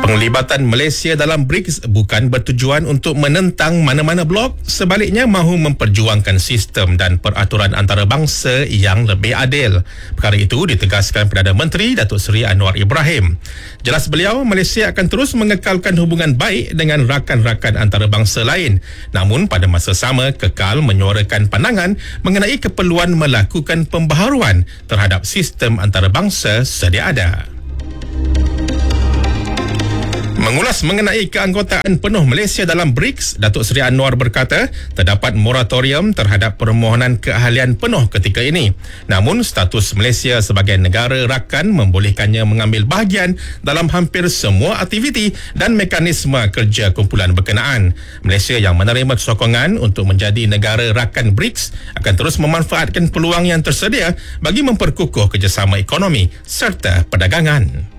Penglibatan Malaysia dalam BRICS bukan bertujuan untuk menentang mana-mana blok, sebaliknya mahu memperjuangkan sistem dan peraturan antarabangsa yang lebih adil. Perkara itu ditegaskan Perdana Menteri Datuk Seri Anwar Ibrahim. Jelas beliau, Malaysia akan terus mengekalkan hubungan baik dengan rakan-rakan antarabangsa lain, namun pada masa sama kekal menyuarakan pandangan mengenai keperluan melakukan pembaharuan terhadap sistem antarabangsa sedia ada. Mengulas mengenai keanggotaan penuh Malaysia dalam BRICS, Datuk Seri Anwar berkata terdapat moratorium terhadap permohonan keahlian penuh ketika ini. Namun, status Malaysia sebagai negara rakan membolehkannya mengambil bahagian dalam hampir semua aktiviti dan mekanisme kerja kumpulan berkenaan. Malaysia yang menerima sokongan untuk menjadi negara rakan BRICS akan terus memanfaatkan peluang yang tersedia bagi memperkukuh kerjasama ekonomi serta perdagangan.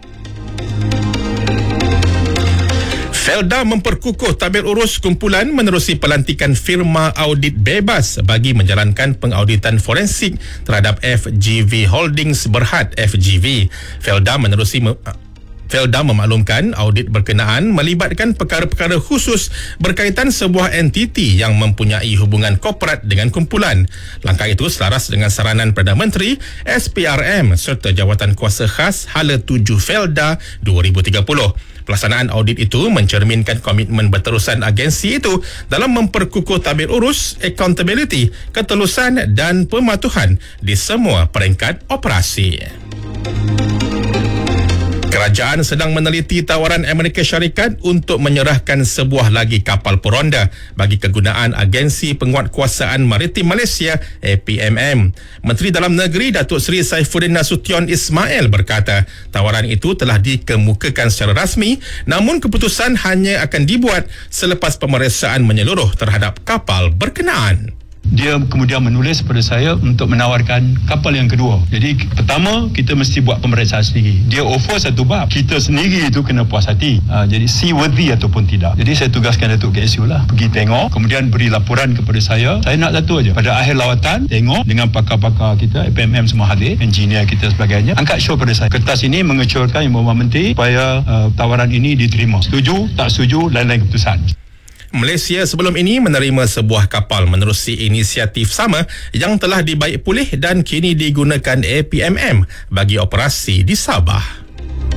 Felda memperkukuh tabir urus kumpulan menerusi pelantikan firma audit bebas bagi menjalankan pengauditan forensik terhadap FGV Holdings Berhad FGV. Felda memaklumkan audit berkenaan melibatkan perkara-perkara khusus berkaitan sebuah entiti yang mempunyai hubungan korporat dengan kumpulan. Langkah itu selaras dengan saranan Perdana Menteri, SPRM serta Jawatan Kuasa Khas Hala 7 Felda 2030. Pelaksanaan audit itu mencerminkan komitmen berterusan agensi itu dalam memperkukuh tabir urus, accountability, ketelusan dan pematuhan di semua peringkat operasi. Kerajaan sedang meneliti tawaran Amerika Syarikat untuk menyerahkan sebuah lagi kapal peronda bagi kegunaan Agensi Penguatkuasaan Maritim Malaysia APMM. Menteri Dalam Negeri Datuk Seri Saifuddin Nasution Ismail berkata tawaran itu telah dikemukakan secara rasmi, namun keputusan hanya akan dibuat selepas pemeriksaan menyeluruh terhadap kapal berkenaan. Dia kemudian menulis kepada saya untuk menawarkan kapal yang kedua. Jadi pertama kita mesti buat pemeriksaan sendiri. Dia offer satu bab, kita sendiri itu kena puas hati. Jadi seaworthy ataupun tidak. Jadi saya tugaskan Datuk KSU lah pergi tengok, kemudian beri laporan kepada saya. Saya nak satu aja. Pada akhir lawatan tengok dengan pakar-pakar kita, APMM semua hadir, engineer kita sebagainya. Angkat show pada saya. Kertas ini mengecurkan Ibu Menteri supaya tawaran ini diterima. Setuju, tak setuju, lain-lain keputusan. Malaysia sebelum ini menerima sebuah kapal menerusi inisiatif sama yang telah dibaik pulih dan kini digunakan APMM bagi operasi di Sabah.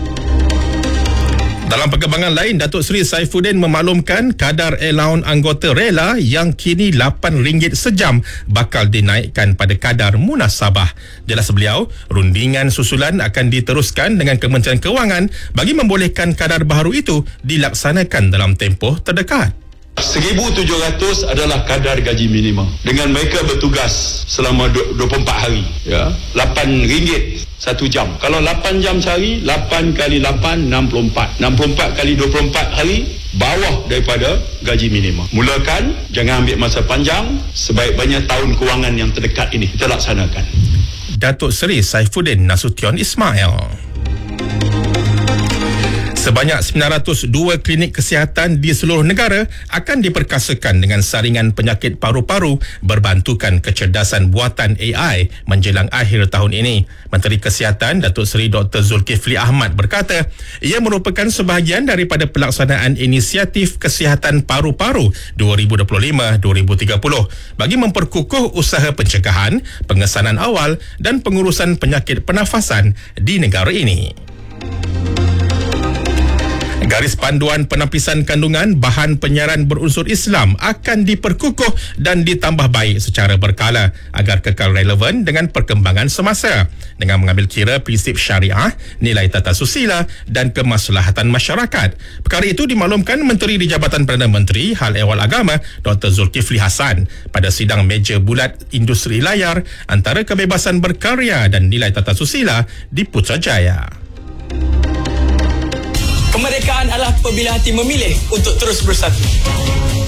Dalam perkembangan lain, Datuk Seri Saifuddin memaklumkan kadar allowance anggota rela yang kini RM8 sejam bakal dinaikkan pada kadar munasabah. Jelas beliau, rundingan susulan akan diteruskan dengan Kementerian Kewangan bagi membolehkan kadar baharu itu dilaksanakan dalam tempoh terdekat. 1,700 adalah kadar gaji minimum. Dengan mereka bertugas selama 24 hari. RM8 1 jam. Kalau 8 jam sehari, 8 kali 8, 64. 64 kali 24 hari, bawah daripada gaji minimum. Mulakan, jangan ambil masa panjang. Sebaik-baiknya tahun kewangan yang terdekat ini kita laksanakan. Datuk Seri Saifuddin Nasution Ismail. Sebanyak 902 klinik kesihatan di seluruh negara akan diperkasakan dengan saringan penyakit paru-paru berbantukan kecerdasan buatan AI menjelang akhir tahun ini. Menteri Kesihatan Datuk Seri Dr. Zulkifli Ahmad berkata, ia merupakan sebahagian daripada pelaksanaan inisiatif kesihatan paru-paru 2025-2030 bagi memperkukuh usaha pencegahan, pengesanan awal dan pengurusan penyakit pernafasan di negara ini. Garis panduan penapisan kandungan bahan penyiaran berunsur Islam akan diperkukuh dan ditambah baik secara berkala agar kekal relevan dengan perkembangan semasa dengan mengambil kira prinsip syariah, nilai tata susila dan kemaslahatan masyarakat. Perkara itu dimaklumkan Menteri di Jabatan Perdana Menteri Hal Ehwal Agama Dr. Zulkifli Hasan pada sidang meja bulat industri layar antara kebebasan berkarya dan nilai tata susila di Putrajaya. Kemerdekaan adalah apabila hati memilih untuk terus bersatu.